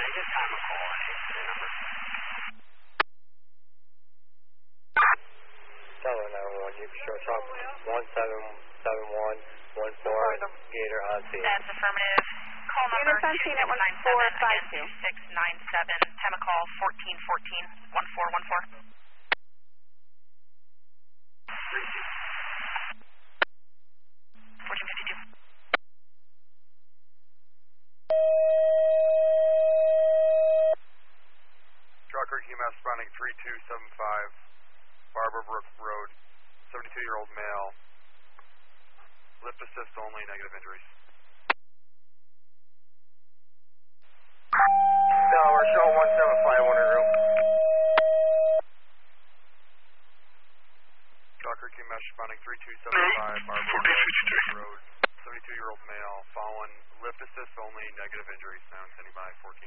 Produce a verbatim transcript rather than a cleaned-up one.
Negative time of call on incident number. Tower nine one one, you can show talk one seven seven one one four Gator on scene. That's affirmative. Call number two six nine seven, again two six nine seven, time of call fourteen fourteen, one four one four. fourteen fifty-two. Trucker Q M S responding three two seven five, Barbara Brook Road, seventy-two-year-old male, lift assist only, negative injuries. Tower, show one seven five, one in room. Trucker Q M S responding three two seven five, Barbara Brook Road, seventy-two-year-old male, fallen, lift assist only, negative injuries, sound standing by, fourteen.